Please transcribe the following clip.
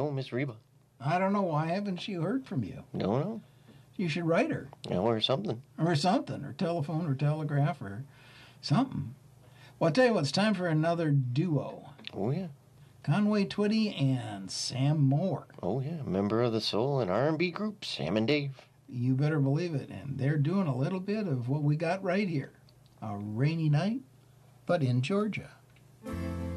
know, Miss Reba. I don't know. Why haven't she heard from you? No. You should write her. Or something. Or telephone or telegraph or something. Well, I'll tell you what, it's time for another duo. Oh, yeah. Conway Twitty and Sam Moore. Oh, yeah. Member of the soul and R&B group, Sam and Dave. You better believe it. And they're doing a little bit of what we got right here. A rainy night, but in Georgia.